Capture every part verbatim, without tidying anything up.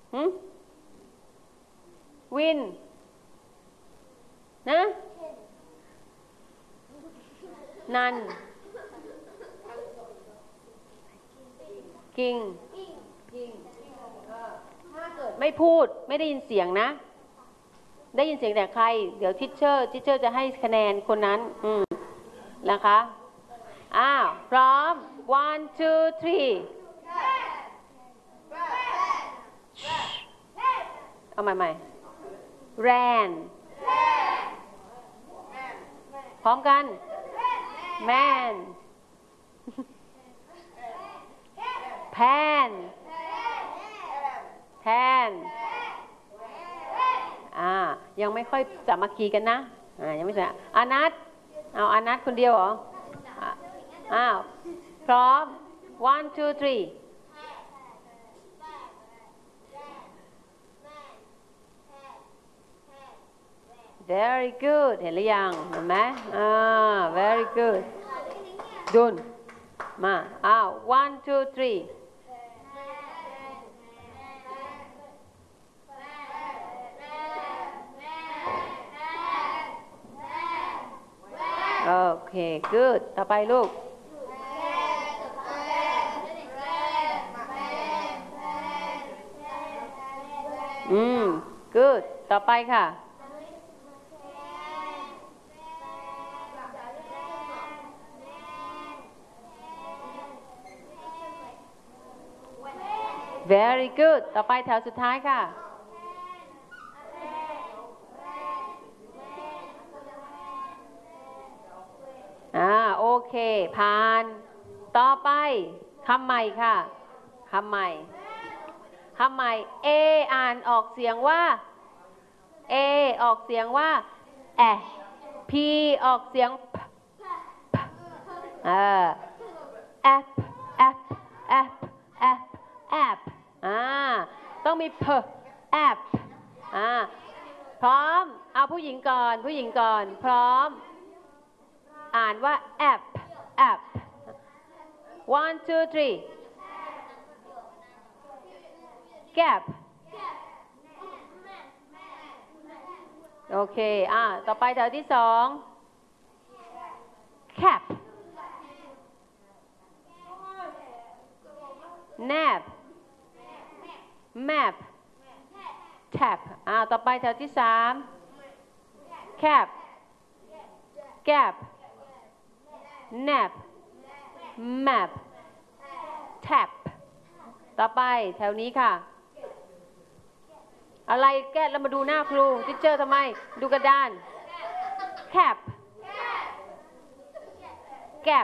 หืมวินนะนันกิงถ้าเกิดไม่พูดไม่ได้ยินเสียงนะได้ยินเสียงแต่ใครเดี๋ยวทิชเชอร์ทิชเชอร์จะให้คะแนนคนนั้นอืมนะคะอ้าวพร้อม one two three เอาใหม่ใหม่ ran พร้อมกัน man pan pan อ่ายังไม่ค่อยสามัคคีกันนะอ่ายังไม่ใช่อานัทเอาอานัทคนเดียวเหรออ้าวพร้อม one two three very good เห็นหรือยังเห็นไหมอ่า very good ดุนมาอ้าว one two threeโอเค good ต่อไปลูกอืม good ต่อไปค่ะ very good ต่อไปแถวสุดท้ายค่ะอ่าโอเคผ่านต่อไปคำใหม่ค่ะคำใหม่คำใหม่ A อ่านออกเสียงว่า A ออกเสียงว่าแอ P ออกเสียง P เออ F F F F F อ่าต้องมี P F อ่าพร้อมเอาผู้หญิงก่อนผู้หญิงก่อนพร้อมอ่านว่า F F one two three gap โอเคอ่าต่อไปแถวที่สอง cap nap map tap อ่าต่อไปแถวที่สาม cap gap nap map tap ต่อไปแถวนี้ค่ะอะไรแก้แล้วมาดูหน้าครูทิชเชอร์ทำไมดูกระดาน cap gap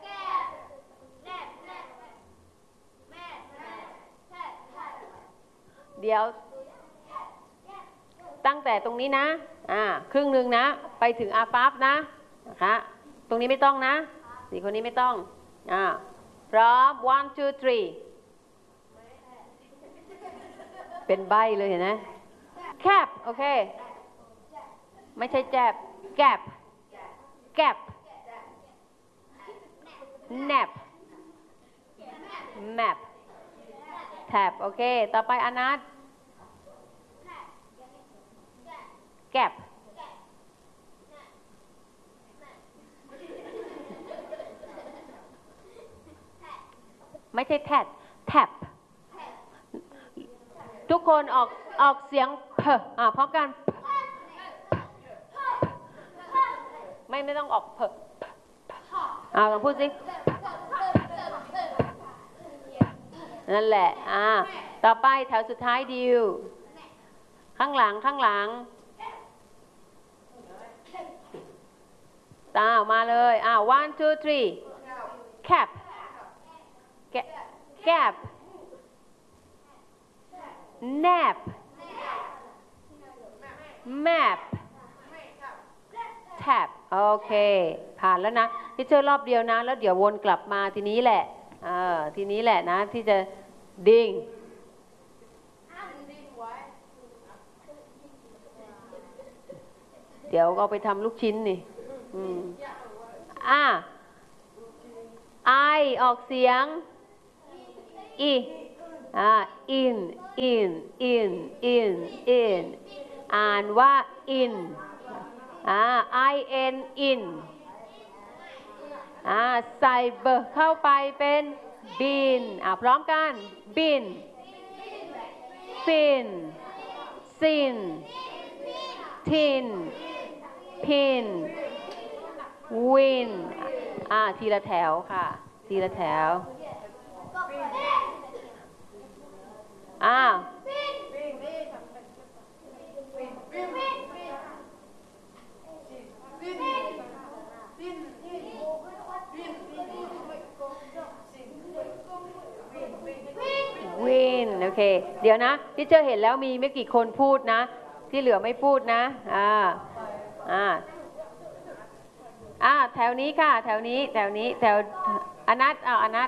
เดี๋ยวตั้งแต่ตรงนี้นะอ่าครึ่งหนึ่งนะไปถึงอาปั๊บนะนะคะตรงนี้ไม่ต้องนะสี่คนนี้ไม่ต้องอ่าพร้อม one two three เป็นใบเลยเห็นไหม cap โอเคไม่ใช่แจบ gap gap nap map tap โอเคต่อไปอนัท gap ไม่ใช่ tap tap ทุกคนออกออกเสียงเพอ่าพร้อมกันไม่ไม่ต้องออกเพอ่าลองพูดสินั่นแหละอ่าต่อไปแถวสุดท้ายดิวข้างหลังข้างหลังตาออกมาเลยอ่า one two three cap gap nap map tap โอเคผ่านแล้วนะที่เจอรอบเดียวนะแล้วเดี๋ยววนกลับมาทีนี้แหละเออทีนี้แหละนะที่จะดิ่งเดี๋ยวเอาไปทำลูกชิ้นนี่อืมอ่ะ I ออกเสียง E อ่า in in in in in อ่านว่า in อ่า in in อ่าใส่เบอร์เข้าไปเป็น bin อ่าพร้อมกัน bin fin sin tin pin win อ่าทีละแถวค่ะทีละแถวอ้าววินโอเคเดี๋ยวนะที่เจอเห็นแล้วมีไม่กี่คนพูดนะที่เหลือไม่พูดนะอ่าอ่าอ่าแถวนี้ค่ะแถวนี้แถวนี้แถวอนัทเอาอนัท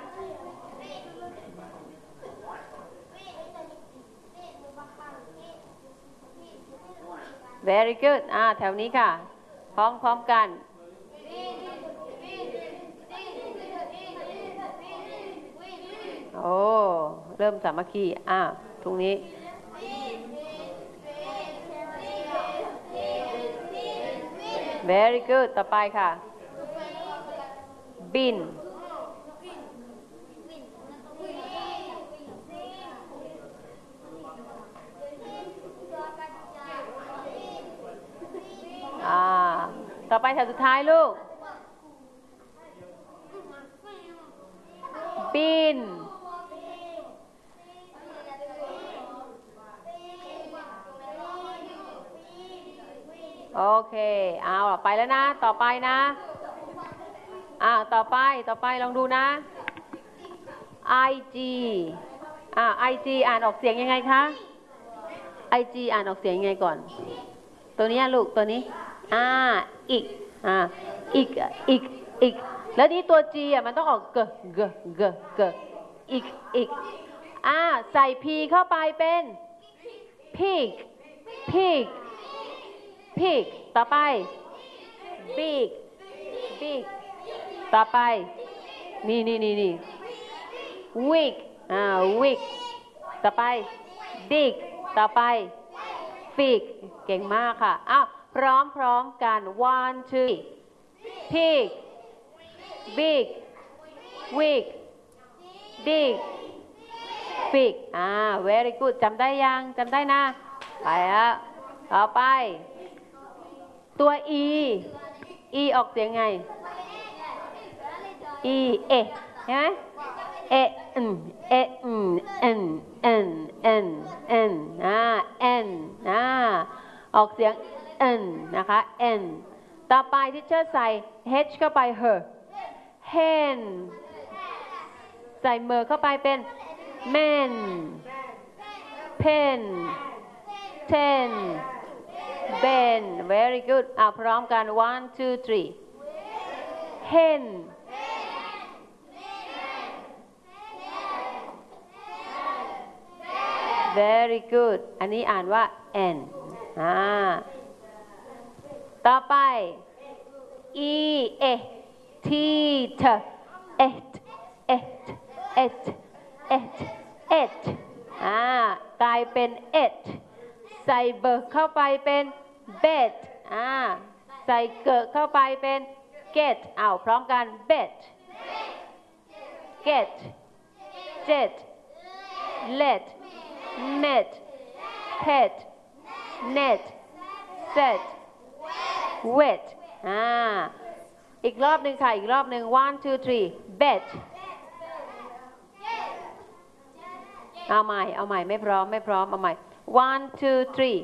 very good อ่าแถวนี้ค่ะพร้อมพร้อมกันโอ้เริ่มสามัคคีอ่าตรงนี้ very good ต่อไปค่ะ bin อ่าต่อไปแถวสุดท้ายลูก bin โอเคเอาไปแล้วนะต่อไปนะอ่าต่อไปต่อไปลองดูนะ ig อ่า ig อ่านออกเสียงยังไงคะ ig อ่านออกเสียงยังไงก่อนตัวนี้ลูกตัวนี้อ่าอีกอ่าอีกอีกอีกแล้วนี้ตัว g อ่ะมันต้องออกเกเกเกเกอีกอีกอ่าใส่ p เข้าไปเป็น pig pig pig ต่อไป big big ต่อไปนี่นี่นี่นี่ wig อ่า wig ต่อไป dig ต่อไป fig เก่งมากค่ะอ้าวพร้อมพร้อมกัน one two pig big wig dig fig อ่า very good จำได้ยังจำได้นะไปแล้วต่อไปตัว e e ออกเสียงไง e เอใช่ไหมเออืมเออืม n n n n อ่า n อ่าออกเสียง n นะคะ n ต่อไปที่เชอร์ใส่ h เข้าไป her hen ใส่เมอร์เข้าไปเป็น men pen ten ben very good อ่าพร้อมกัน one two three hen very good อันนี้อ่านว่า n อ่าต่อไป e e t t et et et et et อ่ากลายเป็น et ใส่เบิกเข้าไปเป็น bet อ่าใส่เกิดเข้าไปเป็น get เอาพร้อมกัน bet get jet let met pet net set wet อ่าอีกรอบหนึ่งค่ะอีกรอบหนึ่ง one two three bet เอาใหม่เอาใหม่ไม่พร้อมไม่พร้อมเอาใหม่ one two three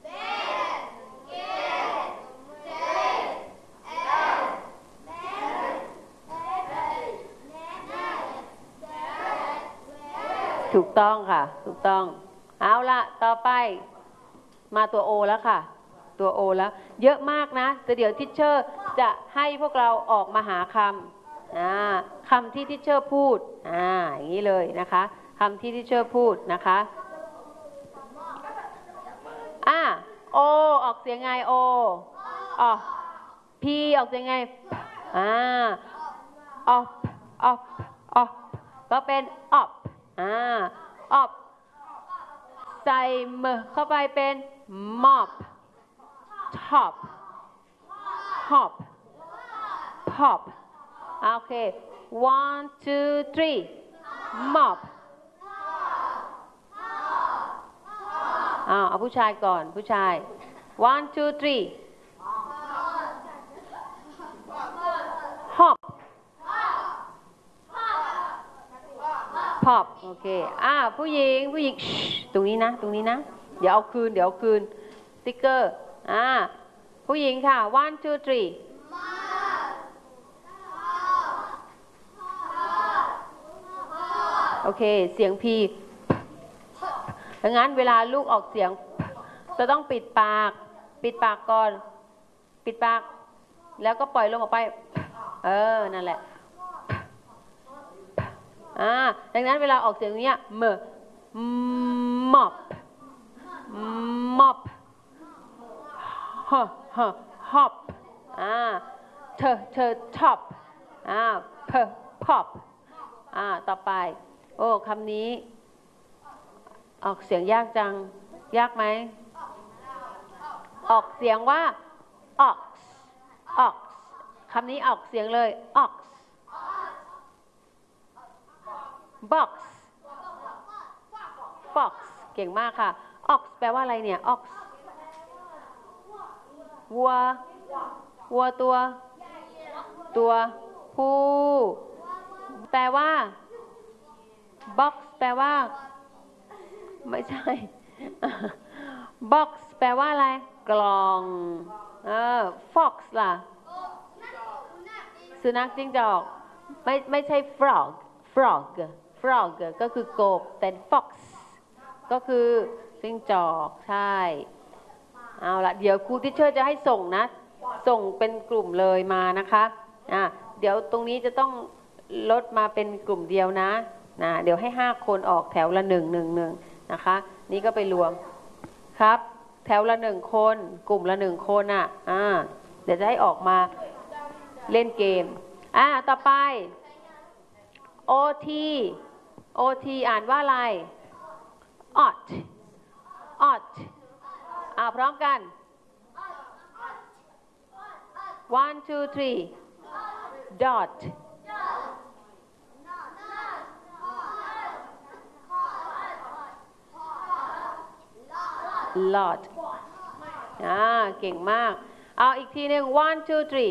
ถูกต้องค่ะถูกต้องเอาละต่อไปมาตัว O แล้วค่ะตัว O แล้วเยอะมากนะแต่เดี๋ยวทิชเชอร์จะให้พวกเราออกมาหาคำอ่าคำที่ทิชเชอร์พูดอ่าอย่างนี้เลยนะคะคำที่ทิชเชอร์พูดนะคะอ่า O ออกเสียงไง O อ๋อ P ออกเสียงไงอ่า op op op ก็เป็น op อ่า up ใส่มเข้าไปเป็น mop top hop pop โอเค one two three mop อ่าเอาผู้ชายก่อนผู้ชาย one two three hop pop โอเคอ่าผู้หญิงผู้หญิงตรงนี้นะตรงนี้นะเดี๋ยวเอาคืนเดี๋ยวเอาคืนสติ๊กเกอร์อ่าผู้หญิงค่ะ one two three โอเคเสียงพีดังนั้นเวลาลูกออกเสียงจะต้องปิดปากปิดปากก่อนปิดปากแล้วก็ปล่อยลมออกไปเออนั่นแหละอ่าดังนั้นเวลาออกเสียงเนี้ยเมอ mop mop h h hop อ่าเธอเธอ top อ่า p pop อ่าต่อไปโอ้คำนี้ออกเสียงยากจังยากไหมออกเสียงว่า ox ox คำนี้ออกเสียงเลย ox box fox เก่งมากค่ะ ox แปลว่าอะไรเนี่ย ox วัววัวตัวตัวผู้แปลว่า box แปลว่าไม่ใช่ box แปลว่าอะไรกล่องเออ fox ล่ะสุนัขจิ้งจอกไม่ไม่ใช่ frog frog frog ก็คือกบแต่ fox ก็คือจิ้งจอกใช่เอาละเดี๋ยวครูทิเชอร์จะให้ส่งนะส่งเป็นกลุ่มเลยมานะคะอ่ะเดี๋ยวตรงนี้จะต้องลดมาเป็นกลุ่มเดียวนะนะเดี๋ยวให้ห้าคนออกแถวละหนึ่งหนึ่งหนึ่งนะคะนี่ก็ไปรวมครับแถวละหนึ่งคนกลุ่มละหนึ่งคนอ่ะอ่าเดี๋ยวจะให้ออกมาเล่นเกมอ่าต่อไป โอ ที โอ ที อ่านว่าอะไร ought ought อ่าพร้อมกัน one two three dot lot อ่าเก่งมากเอาอีกทีหนึ่ง one two three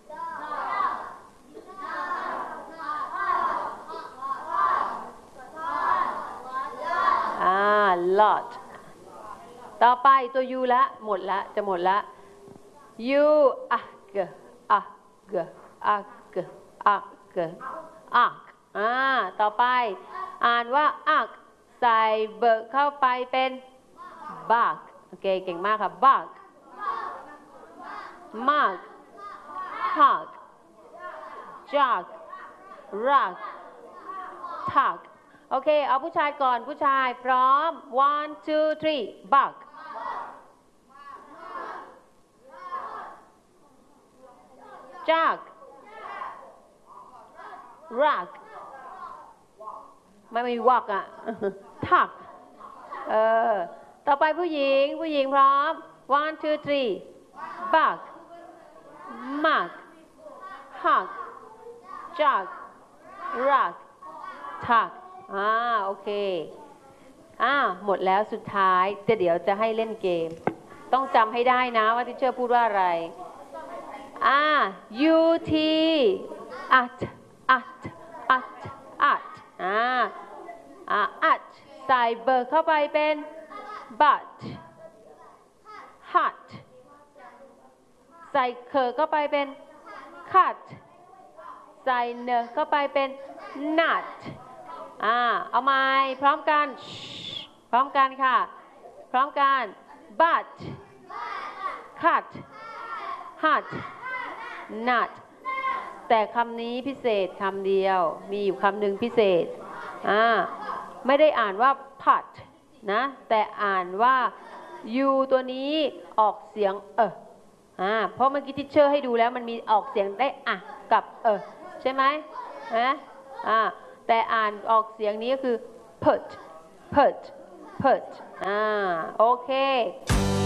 อ่า lot ต่อไปตัว u ละหมดละจะหมดละ u อักอักอักอักอักอ่าต่อไปอ่านว่าอักใส่เบิกเข้าไปเป็น bug โอเคเก่งมากค่ะ bug mug hug jug rug tug โอเคเอาผู้ชายก่อนผู้ชายพร้อม one two three bug jug rug ไม่มีวักอ่ะ tug เออต่อไปผู้หญิงผู้หญิงพร้อม one two three bug mug hug jug rug tug อ่าโอเคอ่าหมดแล้วสุดท้ายจะเดี๋ยวจะให้เล่นเกมต้องจำให้ได้นะว่าที่เชอร์พูดว่าอะไรอ่า ut at at at at อ่าอ่า at ใส่เบิกเข้าไปเป็น but hut ใส่เคอเข้าไปเป็น cut ใส่เนอเข้าไปเป็น nut อ่าเอาไม้พร้อมกันพร้อมกันค่ะพร้อมกัน but cut hut nut แต่คำนี้พิเศษคำเดียวมีอยู่คำหนึ่งพิเศษอ่าไม่ได้อ่านว่า pot นะแต่อ่านว่า u ตัวนี้ออกเสียงเอออ่าเพราะเมื่อกี้ทิชเชอร์ให้ดูแล้วมันมีออกเสียงได้อ่ะกับเออใช่ไหมฮะอ่าแต่อ่านออกเสียงนี้ก็คือ put put put อ่าโอเค